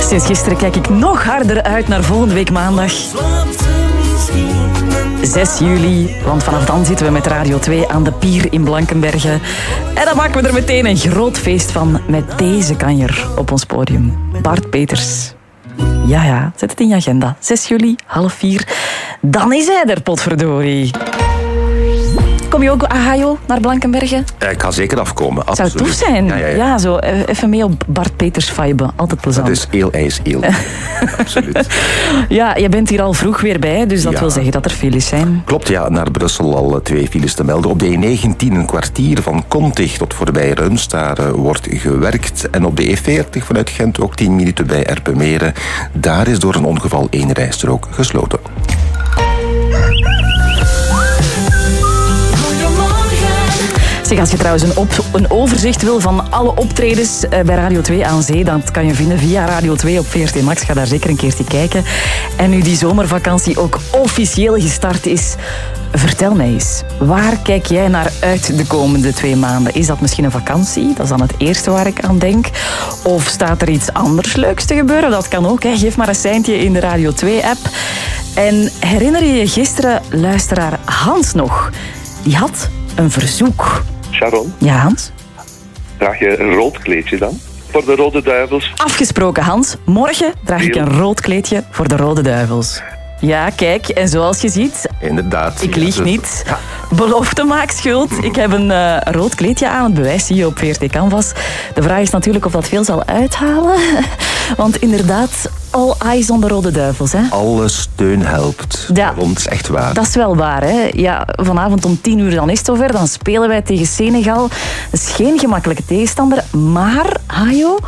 Sinds gisteren kijk ik nog harder uit naar volgende week maandag. 6 juli, want vanaf dan zitten we met Radio 2 aan de pier in Blankenberge. En dan maken we er meteen een groot feest van met deze kanjer op ons podium. Bart Peters. Ja, zet het in je agenda. 6 juli, 3:30. Dan is hij er, potverdorie. Kom je ook, Ahajo, naar Blankenberge? Ik ga zeker afkomen, absoluut. Zou het tof zijn? Ja. Zo even mee op Bart Peters vibe. Altijd plezant. Dat is eel, ijs, eel. Absoluut. Ja, je bent hier al vroeg weer bij, dus dat wil zeggen dat er files zijn. Klopt, ja. Naar Brussel al 2 files te melden. Op de E19 een kwartier van Kontig tot voorbij Runs. Daar wordt gewerkt. En op de E40 vanuit Gent ook 10 minuten bij Erpenmeren. Daar is door een ongeval 1 rijstrook gesloten. Zeg, als je trouwens een overzicht wil van alle optredens bij Radio 2 aan zee, dan kan je vinden via Radio 2 op VRT Max. Ga daar zeker een keertje kijken. En nu die zomervakantie ook officieel gestart is, vertel mij eens, waar kijk jij naar uit de komende 2 maanden? Is dat misschien een vakantie? Dat is dan het eerste waar ik aan denk. Of staat er iets anders leuks te gebeuren? Dat kan ook, hè. Geef maar een seintje in de Radio 2-app. En herinner je je gisteren luisteraar Hans nog? Die had een verzoek. Sharon? Ja, Hans? Draag je een rood kleedje dan? Voor de Rode Duivels? Afgesproken, Hans. Morgen draag ik een rood kleedje voor de Rode Duivels. Ja, kijk, en zoals je ziet... Inderdaad. Ik lieg niet. Ja. Belofte maakt schuld. Ik heb een rood kleedje aan. Het bewijs zie je op VRT Canvas. De vraag is natuurlijk of dat veel zal uithalen. Want inderdaad, all eyes on de Rode Duivels. Hè? Alle steun helpt. Ja, dat is echt waar. Dat is wel waar. Hè? Ja, vanavond om 10 uur dan is het zover. Dan spelen wij tegen Senegal. Dat is geen gemakkelijke tegenstander. Maar, Hajo...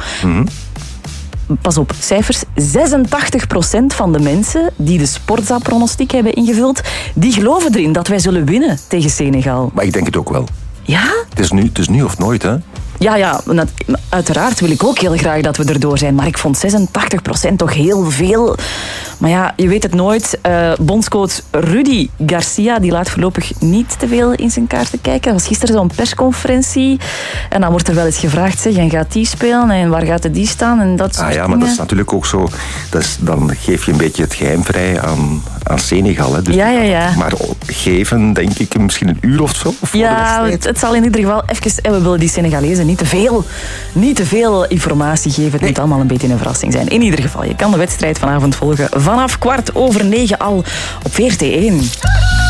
Pas op, cijfers. 86% van de mensen die de Sportza-pronostiek hebben ingevuld, die geloven erin dat wij zullen winnen tegen Senegal. Maar ik denk het ook wel. Ja? Het is nu of nooit, hè? Ja, uiteraard wil ik ook heel graag dat we erdoor zijn. Maar ik vond 86% toch heel veel. Maar ja, je weet het nooit. Bondscoach Rudy Garcia die laat voorlopig niet te veel in zijn kaarten kijken. Er was gisteren zo'n persconferentie. En dan wordt er wel eens gevraagd, zeg, en gaat die spelen? En waar gaat die staan? En dat soort maar dat is natuurlijk ook zo. Dan geef je een beetje het geheim vrij aan Senegal. Hè. Dus ja. Maar geven, denk ik, misschien een uur of zo? Ja, het zal in ieder geval even... En we willen die Senegalezen niet te veel informatie geven. Het moet allemaal een beetje een verrassing zijn. In ieder geval, je kan de wedstrijd vanavond volgen vanaf 9:15 al op VRT1.